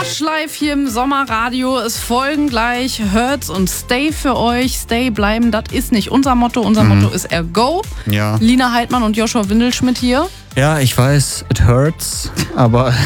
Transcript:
Rush live hier im Sommerradio. Es folgen gleich Hurts und Stay für euch. Stay bleiben, das ist nicht unser Motto. Unser Motto ist Ergo. Ja. Lina Heidmann und Joshua Windelschmidt hier. Ja, ich weiß, it hurts, aber